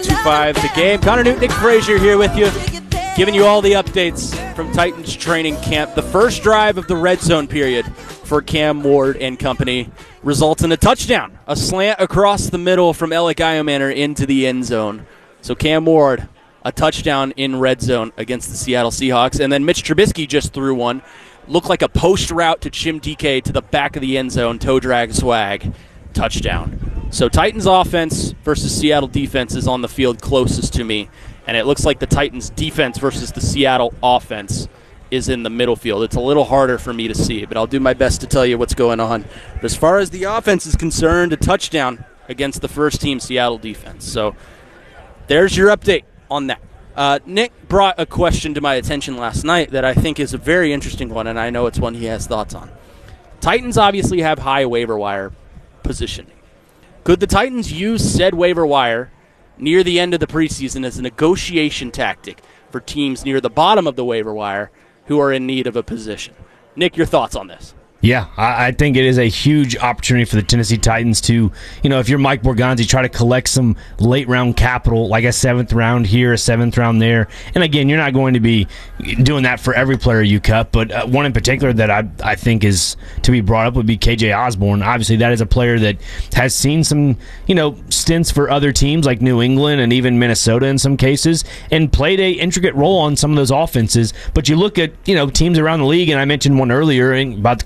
2-5 the game. Connor Newton, Nick Frazier here with you, giving you all the updates from Titans training camp. The first drive of the red zone period for Cam Ward and company results in a touchdown, a slant across the middle from Alec Iomanner into the end zone. So Cam Ward, a touchdown in red zone against the Seattle Seahawks. And then Mitch Trubisky just threw one. Looked like a post route to Jim DK to the back of the end zone, toe drag swag, touchdown. So Titans offense versus Seattle defense is on the field closest to me, and it looks like the Titans defense versus the Seattle offense is in the middle field. It's a little harder for me to see, but I'll do my best to tell you what's going on. But as far as the offense is concerned, a touchdown against the first-team Seattle defense. So there's your update on that. Nick brought a question to my attention last night that I think is a very interesting one, and I know it's one he has thoughts on. Titans obviously have high waiver wire positioning. Could the Titans use said waiver wire near the end of the preseason as a negotiation tactic for teams near the bottom of the waiver wire who are in need of a position? Nick, your thoughts on this? Yeah, I think it is a huge opportunity for the Tennessee Titans to, if you're Mike Borgonzi, try to collect some late-round capital, like a 7th round here, a 7th round there. And again, you're not going to be doing that for every player you cut, but one in particular that I think is to be brought up would be KJ Osborne. Obviously, that is a player that has seen some, stints for other teams like New England and even Minnesota in some cases, and played a intricate role on some of those offenses. But you look at, teams around the league, and I mentioned one earlier about,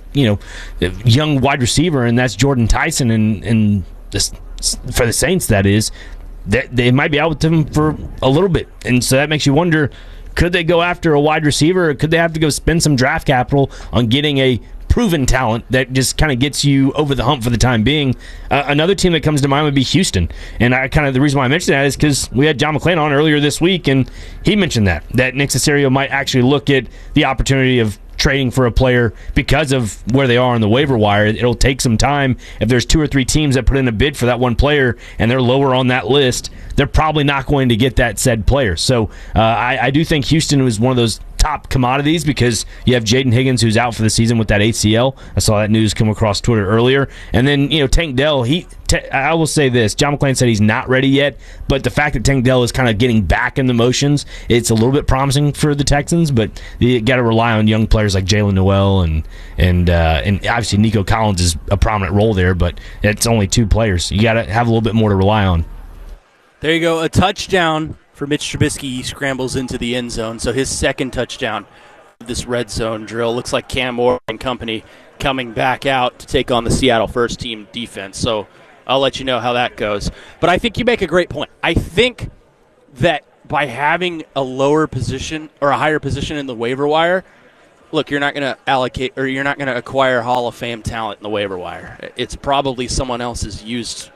young wide receiver, and that's Jordan Tyson, and for the Saints, that is, that they might be out with him for a little bit, and so that makes you wonder: could they go after a wide receiver, or could they have to go spend some draft capital on getting a proven talent that just kind of gets you over the hump for the time being? Another team that comes to mind would be Houston, and the reason why I mentioned that is because we had John McClain on earlier this week, and he mentioned that Nick Caserio might actually look at the opportunity of trading for a player because of where they are on the waiver wire. It'll take some time. If there's 2 or 3 teams that put in a bid for that one player and they're lower on that list, they're probably not going to get that said player. So I do think Houston was one of those top commodities because you have Jaden Higgins, who's out for the season with that ACL. I saw that news come across Twitter earlier. And then, Tank Dell, I will say this. John McClain said he's not ready yet, but the fact that Tank Dell is kind of getting back in the motions, it's a little bit promising for the Texans, but you got to rely on young players like Jalen Noel and obviously Nico Collins is a prominent role there, but it's only 2 players. You got to have a little bit more to rely on. There you go, a touchdown for Mitch Trubisky. He scrambles into the end zone, so his second touchdown of this red zone drill. Looks like Cam Ward and company coming back out to take on the Seattle first-team defense, so I'll let you know how that goes. But I think you make a great point. I think that by having a lower position or a higher position in the waiver wire, look, you're not going to allocate or you're not going to acquire Hall of Fame talent in the waiver wire. It's probably someone else's used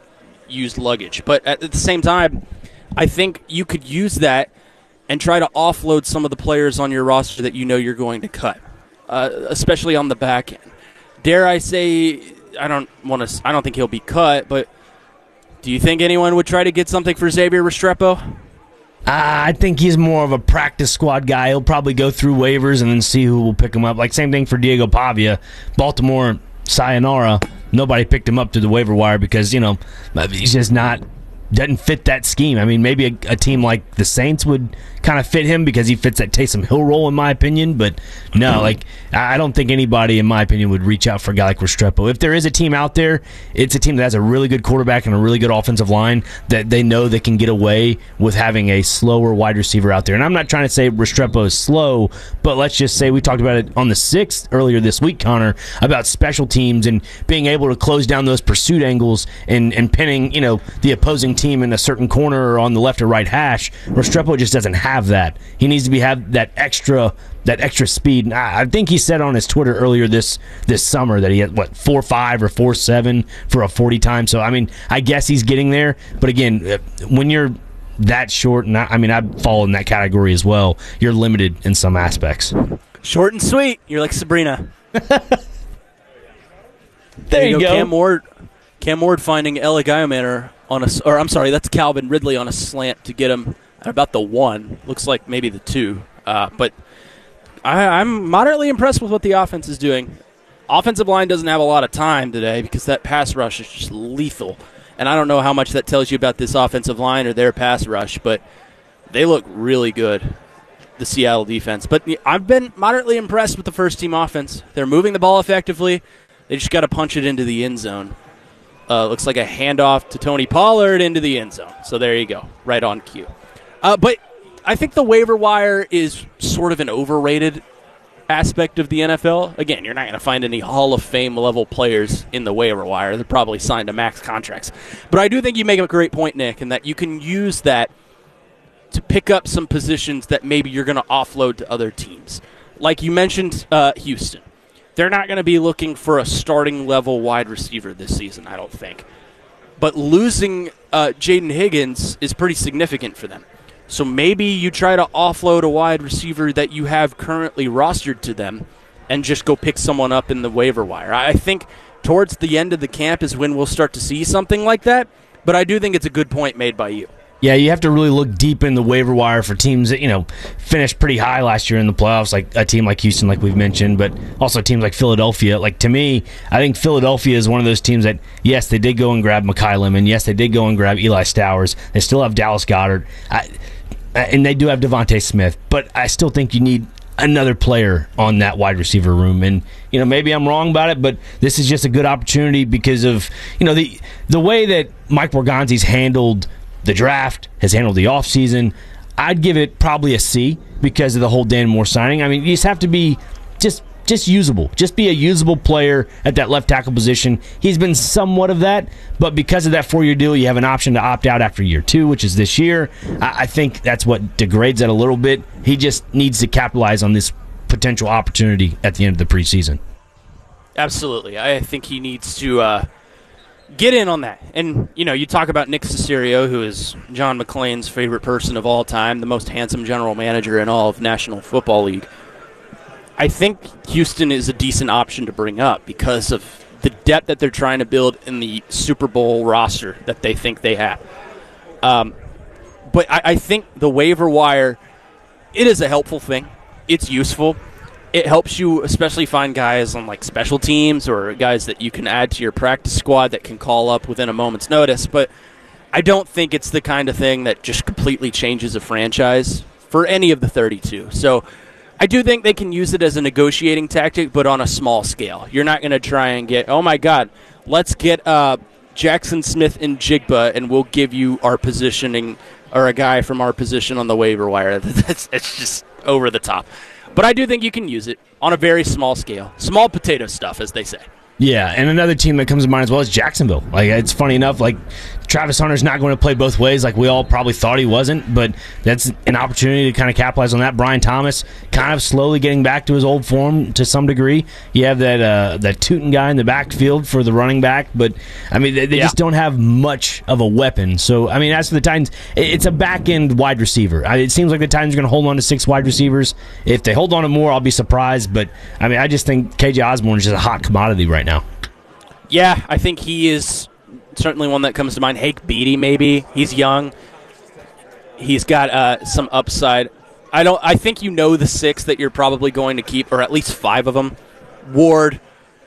luggage. But at the same time, I think you could use that and try to offload some of the players on your roster that you're going to cut, especially on the back end. Dare I say, I don't think he'll be cut, but do you think anyone would try to get something for Xavier Restrepo? I think he's more of a practice squad guy. He'll probably go through waivers and then see who will pick him up. Like, same thing for Diego Pavia. Baltimore, sayonara. Nobody picked him up to the waiver wire because, he's just doesn't fit that scheme. I mean, maybe a team like the Saints would kind of fit him because he fits that Taysom Hill role, in my opinion. But no, I don't think anybody, in my opinion, would reach out for a guy like Restrepo. If there is a team out there, it's a team that has a really good quarterback and a really good offensive line that they know they can get away with having a slower wide receiver out there. And I'm not trying to say Restrepo is slow, but let's just say we talked about it on the 6th earlier this week, Connor, about special teams and being able to close down those pursuit angles and pinning, the opposing team in a certain corner or on the left or right hash. Restrepo just doesn't have that. He needs to have that extra speed. And I think he said on his Twitter earlier this summer that he had 4.5 or 4.7 for a 40 time. So I mean, I guess he's getting there. But again, when you're that short, and I fall in that category as well, you're limited in some aspects. Short and sweet. You're like Sabrina. There you go. Cam Ward finding Alec Iomanner that's Calvin Ridley on a slant to get him at about the 1. Looks like maybe the 2. But I'm moderately impressed with what the offense is doing. Offensive line doesn't have a lot of time today because that pass rush is just lethal. And I don't know how much that tells you about this offensive line or their pass rush, but they look really good, the Seattle defense. But I've been moderately impressed with the first-team offense. They're moving the ball effectively. They just got to punch it into the end zone. Looks like a handoff to Tony Pollard into the end zone. So there you go, right on cue. But I think the waiver wire is sort of an overrated aspect of the NFL. Again, you're not going to find any Hall of Fame level players in the waiver wire. They're probably signed to max contracts. But I do think you make a great point, Nick, in that you can use that to pick up some positions that maybe you're going to offload to other teams. Like you mentioned Houston. They're not going to be looking for a starting level wide receiver this season, I don't think. But losing Jaden Higgins is pretty significant for them. So maybe you try to offload a wide receiver that you have currently rostered to them and just go pick someone up in the waiver wire. I think towards the end of the camp is when we'll start to see something like that, but I do think it's a good point made by you. Yeah, you have to really look deep in the waiver wire for teams that, finished pretty high last year in the playoffs, like a team like Houston, like we've mentioned, but also teams like Philadelphia. Like, to me, I think Philadelphia is one of those teams that, yes, they did go and grab Mekhi Lemon. Yes, they did go and grab Eli Stowers. They still have Dallas Goedert. And they do have Devontae Smith, but I still think you need another player on that wide receiver room. And, maybe I'm wrong about it, but this is just a good opportunity because of, the way that Mike Morganti's handled the draft, has handled the offseason. I'd give it probably a C because of the whole Dan Moore signing. I mean, you just have to be just usable. Just be a usable player at that left tackle position. He's been somewhat of that, but because of that 4-year deal, you have an option to opt out after year 2, which is this year. I think that's what degrades it a little bit. He just needs to capitalize on this potential opportunity at the end of the preseason. Absolutely. I think he needs to get in on that. And, you talk about Nick Caserio, who is John McClain's favorite person of all time, the most handsome general manager in all of National Football League. I think Houston is a decent option to bring up because of the depth that they're trying to build in the Super Bowl roster that they think they have. But I think the waiver wire, it is a helpful thing. It's useful. It helps you especially find guys on like special teams or guys that you can add to your practice squad that can call up within a moment's notice. But I don't think it's the kind of thing that just completely changes a franchise for any of the 32. So I do think they can use it as a negotiating tactic, but on a small scale. You're not going to try and get, oh, my God, let's get Jackson Smith and Jigba, and we'll give you our positioning or a guy from our position on the waiver wire. It's just over the top. But I do think you can use it on a very small scale. Small potato stuff, as they say. Yeah, and another team that comes to mind as well is Jacksonville. Like, it's funny enough, like, Travis Hunter's not going to play both ways like we all probably thought he wasn't, but that's an opportunity to kind of capitalize on that. Brian Thomas kind of slowly getting back to his old form to some degree. You have that Tootin guy in the backfield for the running back, but, I mean, they just don't have much of a weapon. So, I mean, as for the Titans, it's a back-end wide receiver. It seems like the Titans are going to hold on to 6 wide receivers. If they hold on to more, I'll be surprised, but, I mean, I just think KJ Osborne is just a hot commodity right now. Yeah, I think he is certainly one that comes to mind. Hake Beatty, maybe. He's young. He's got some upside. I think the 6 that you're probably going to keep, or at least 5 of them. Ward.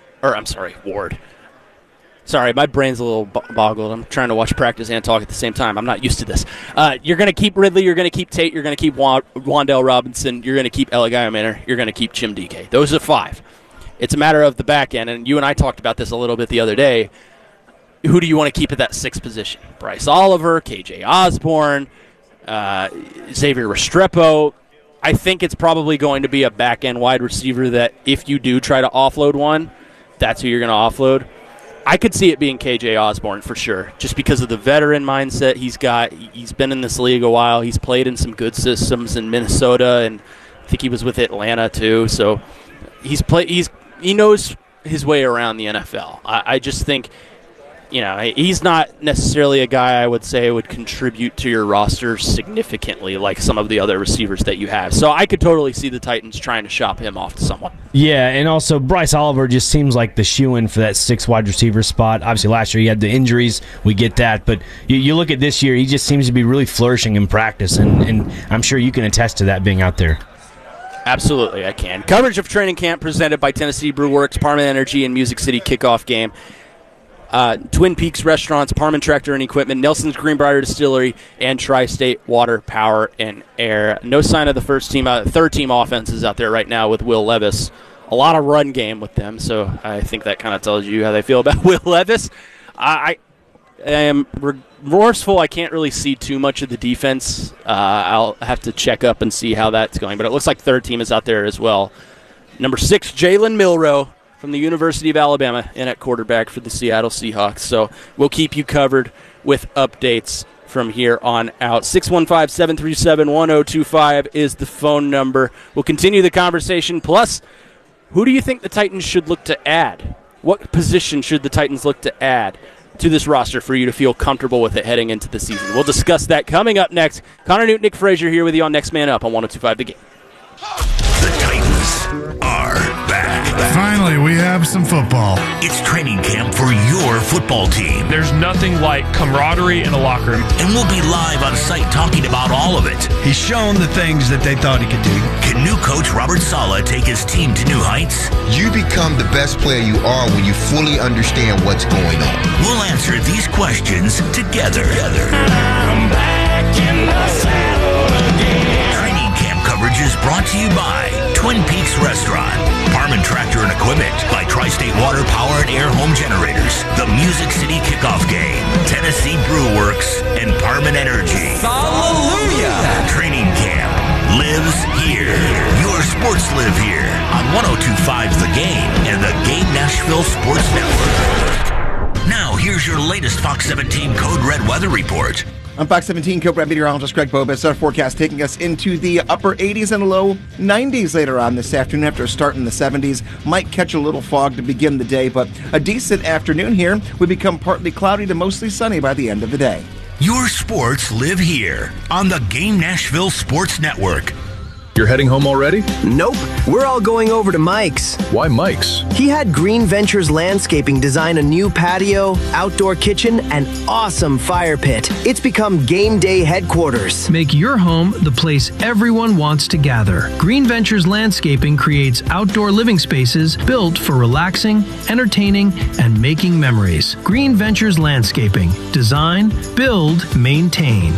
Sorry, my brain's a little boggled. I'm trying to watch practice and talk at the same time. I'm not used to this. You're going to keep Ridley. You're going to keep Tate. You're going to keep Wan'Dale Robinson. You're going to keep Eligio Minner. You're going to keep Jim DK. Those are 5. It's a matter of the back end, and you and I talked about this a little bit the other day. Who do you want to keep at that 6th position? Bryce Oliver, KJ Osborne, Xavier Restrepo. I think it's probably going to be a back-end wide receiver that if you do try to offload one, that's who you're going to offload. I could see it being KJ Osborne for sure, just because of the veteran mindset he's got. He's been in this league a while. He's played in some good systems in Minnesota, and I think he was with Atlanta too. So he knows his way around the NFL. I just think, he's not necessarily a guy I would say would contribute to your roster significantly like some of the other receivers that you have. So I could totally see the Titans trying to shop him off to someone. Yeah, and also Bryce Oliver just seems like the shoe-in for that 6 wide receiver spot. Obviously, last year he had the injuries. We get that. But you look at this year, he just seems to be really flourishing in practice, and I'm sure you can attest to that being out there. Absolutely, I can. Coverage of training camp presented by Tennessee Brew Works, Parma Energy, and Music City Kickoff Game. Twin Peaks Restaurants, Parman Tractor and Equipment, Nelson's Greenbrier Distillery, and Tri-State Water, Power, and Air. No sign of the third-team offenses out there right now with Will Levis. A lot of run game with them, so I think that kind of tells you how they feel about Will Levis. I am remorseful. I can't really see too much of the defense. I'll have to check up and see how that's going, but it looks like third team is out there as well. Number 6, Jalen Milroe from the University of Alabama in at quarterback for the Seattle Seahawks. So we'll keep you covered with updates from here on out. 615-737-1025 is the phone number. We'll continue the conversation. Plus, who do you think the Titans should look to add? What position should the Titans look to add to this roster for you to feel comfortable with it heading into the season? We'll discuss that coming up next. Connor Newton, Nick Frazier here with you on Next Man Up on 102.5 The Game. The Titans are back. Finally, we have some football. It's training camp for your football team. There's nothing like camaraderie in a locker room. And we'll be live on site talking about all of it. He's shown the things that they thought he could do. Can new coach Robert Saleh take his team to new heights? You become the best player you are when you fully understand what's going on. We'll answer these questions together. I'm back in the saddle again. Training camp coverage is brought to you by Twin Peaks Restaurant, Parman Tractor and Equipment, by Tri-State Water, Power, and Air Home Generators, the Music City Kickoff Game, Tennessee Brew Works, and Parman Energy. Hallelujah! Training camp lives here. Your sports live here on 102.5 The Game and the Game Nashville Sports Network. Now, here's your latest Fox 17 Code Red weather report. I'm Fox 17 Code Red meteorologist Greg Bobis. Our forecast taking us into the upper 80s and low 90s later on this afternoon after a start in the 70s. Might catch a little fog to begin the day, but a decent afternoon here. We become partly cloudy to mostly sunny by the end of the day. Your sports live here on the Game Nashville Sports Network. You're heading home already? Nope. We're all going over to Mike's. Why Mike's? He had Green Ventures Landscaping design a new patio, outdoor kitchen, and awesome fire pit. It's become game day headquarters. Make your home the place everyone wants to gather. Green Ventures Landscaping creates outdoor living spaces built for relaxing, entertaining, and making memories. Green Ventures Landscaping. Design, build, maintain.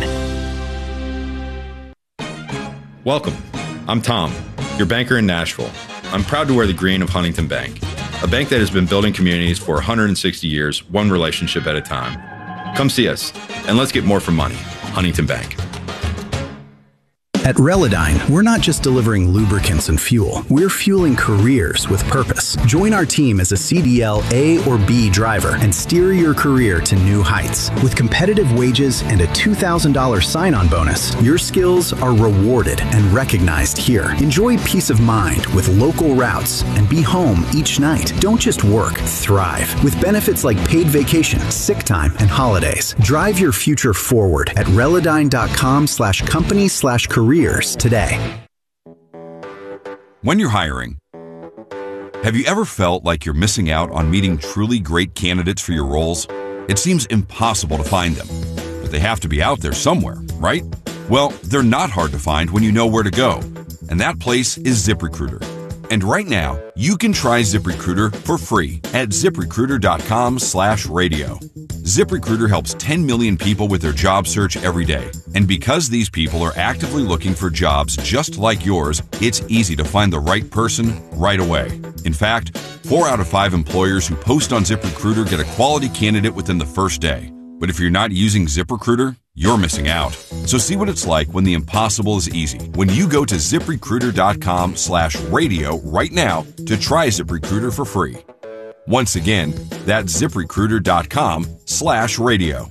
Welcome. I'm Tom, your banker in Nashville. I'm proud to wear the green of Huntington Bank, a bank that has been building communities for 160 years, one relationship at a time. Come see us, and let's get more for money. Huntington Bank. At Relodyne, we're not just delivering lubricants and fuel. We're fueling careers with purpose. Join our team as a CDL A or B driver and steer your career to new heights. With competitive wages and a $2,000 sign-on bonus, your skills are rewarded and recognized here. Enjoy peace of mind with local routes and be home each night. Don't just work, thrive. With benefits like paid vacation, sick time, and holidays. Drive your future forward at Relodyne.com/company/career today. When you're hiring, have you ever felt like you're missing out on meeting truly great candidates for your roles? It seems impossible to find them, but they have to be out there somewhere, right? Well, they're not hard to find when you know where to go, and that place is ZipRecruiter. And right now, you can try ZipRecruiter for free at ZipRecruiter.com/radio. ZipRecruiter helps 10 million people with their job search every day. And because these people are actively looking for jobs just like yours, it's easy to find the right person right away. In fact, 4 out of 5 employers who post on ZipRecruiter get a quality candidate within the first day. But if you're not using ZipRecruiter, you're missing out. So see what it's like when the impossible is easy. When you go to ZipRecruiter.com/radio right now to try ZipRecruiter for free. Once again, that's ZipRecruiter.com/radio.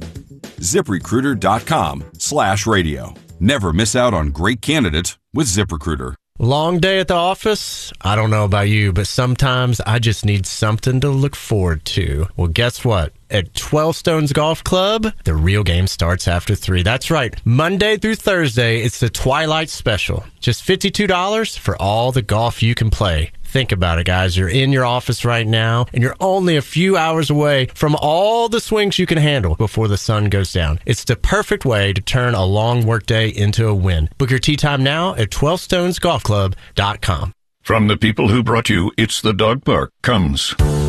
ZipRecruiter.com/radio. Never miss out on great candidates with ZipRecruiter. Long day at the office? I don't know about you, but sometimes I just need something to look forward to. Well, guess what? At 12 Stones Golf Club, the real game starts after 3. That's right. Monday through Thursday, it's the Twilight Special. Just $52 for all the golf you can play. Think about it, guys. You're in your office right now, and you're only a few hours away from all the swings you can handle before the sun goes down. It's the perfect way to turn a long workday into a win. Book your tee time now at 12stonesgolfclub.com. From the people who brought you It's the Dog Park comes